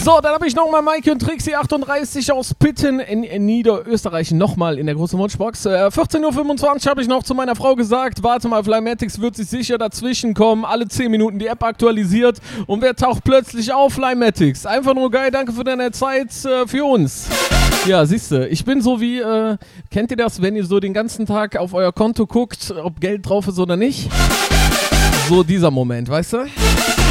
So, dann habe ich nochmal Maike und Trixie 38 aus Pitten in Niederösterreich nochmal in der großen Wunschbox. 14.25 Uhr habe ich noch zu meiner Frau gesagt, warte mal, Flymatics wird sich sicher dazwischen kommen, alle 10 Minuten die App aktualisiert und wer taucht plötzlich auf, Flymatics? Einfach nur geil, danke für deine Zeit für uns. Ja, siehste, ich bin so wie, kennt ihr das, wenn ihr so den ganzen Tag auf euer Konto guckt, ob Geld drauf ist oder nicht? So dieser Moment, weißt du?